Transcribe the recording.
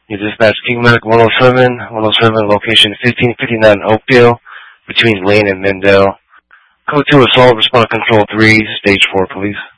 You dispatch King Medic 107, location 1559 Oakdale, between Lane and Mendale. Code 2 assault, respond control 3, stage 4, police.